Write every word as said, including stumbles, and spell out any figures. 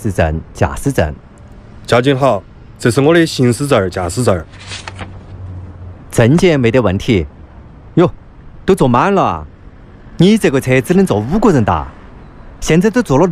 驶证、驾驶证。 交警好，这是我的行驶证、驾驶证。 证件没得问题。哟，都坐满了啊！你这个车只能坐五个人搭，现在都坐了